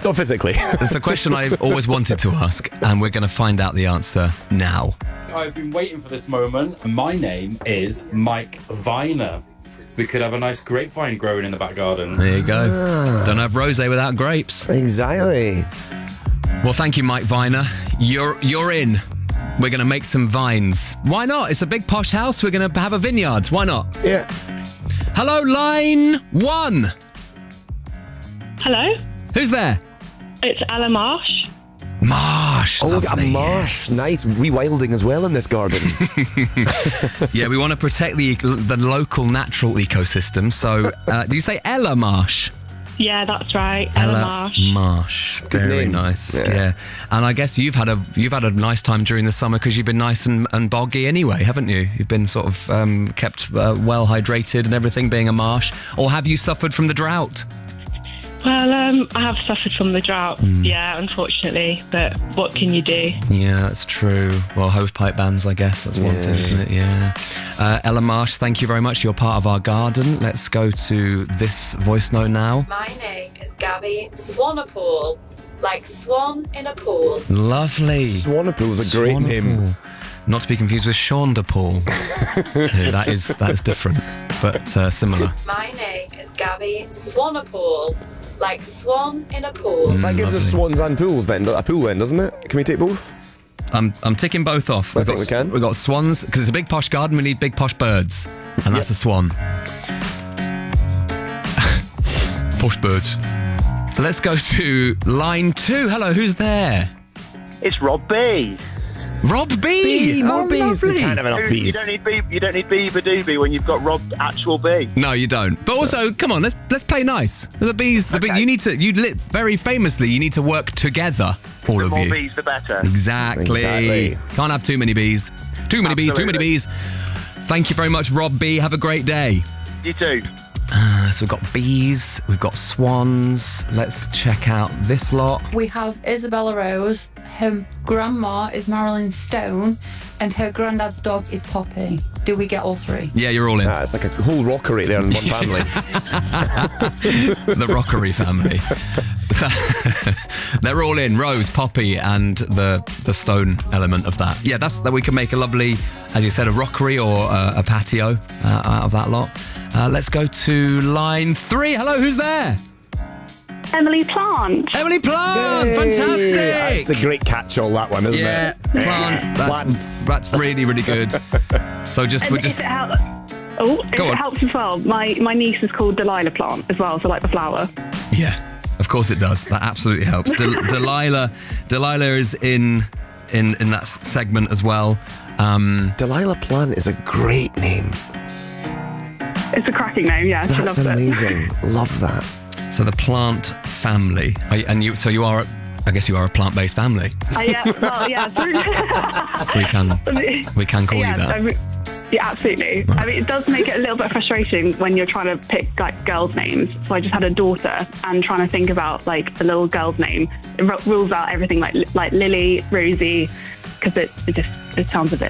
Not physically. It's a question I've always wanted to ask, and we're going to find out the answer now. I've been waiting for this moment. My name is Mike Viner. We could have a nice grapevine growing in the back garden. There you go. Don't have rosé without grapes. Exactly. Well, thank you, Mike Viner. You're in. We're going to make some vines. Why not? It's a big posh house. We're going to have a vineyard. Why not? Yeah. Hello, line 1. Hello, Who's there? it's Ella Marsh. Marsh. Oh, look at a lovely, marsh. yes. Nice rewilding as well in this garden. Yeah, we want to protect the local natural ecosystem. So, do you say Ella Marsh? Yeah, that's right, Ella Marsh. Marsh. Very name. nice. Yeah. Yeah. And I guess you've had a nice time during the summer because you've been nice and boggy anyway, haven't you? You've been sort of kept well hydrated and everything, being a marsh. Or have you suffered from the drought? Well, I have suffered from the drought, yeah, unfortunately, but what can you do? Yeah, that's true. Well, hosepipe bans, I guess. That's one thing, isn't it? Yeah. Ella Marsh, thank you very much. You're part of our garden. Let's go to this voice note now. My name is Gabby Swanapool, like swan in a pool. Lovely. Swanapool's a great name. Swanapool. Not to be confused with Sean DePaul. Yeah, that is different, but similar. My name is Gabby Swanapool, like swan in a pool. That gives us swans and pools then, a pool then, doesn't it? Can we take both? I'm ticking both off. I think we can. We've got swans, because it's a big posh garden, we need big posh birds. And that's a swan. Posh birds. Let's go to line 2. Hello, who's there? It's Rob B. Rob B! More bees. lovely. We can't have enough You bees. don't need B for doobie when you've got Rob actual B. No, you don't. But also, come on, let's play nice. The bees, Okay. very famously, you need to work together, all The of more you. bees, the better. Exactly. Can't have too many bees. Too many bees. Thank you very much, Rob B. Have a great day. You too. So we've got bees, we've got swans. Let's check out this lot. We have Isabella Rose, her grandma is Marilyn Stone, and her granddad's dog is Poppy. Do we get all 3? Yeah, you're all in. It's like a whole rockery there in one family. The Rockery family. They're all in. Rose, Poppy, and the stone element of that. Yeah, that we can make a lovely, as you said, a rockery or a patio out of that lot. Let's go to line 3. Hello, who's there? Emily Plant. Emily Plant! Yay! Fantastic! That's a great catch-all, that one, isn't Yeah, it? Plant. Plants. That's really, really good. So And if it helps, Go on. helps as well, my niece is called Delilah Plant as well, so like the flower. Yeah, of course it does. That absolutely helps. Delilah is in that segment as well. Delilah Plant is a great name. It's a cracking name, yeah. She That's loves it. amazing. Love that. So the Plant family, you are. I guess you are a plant-based family. Yeah, well, yeah. So we can call you that. Yeah, absolutely. I mean, it does make it a little bit frustrating when you're trying to pick like girls' names. So I just had a daughter, and trying to think about like a little girl's name, it rules out everything like Lily, Rosie, because it sounds a bit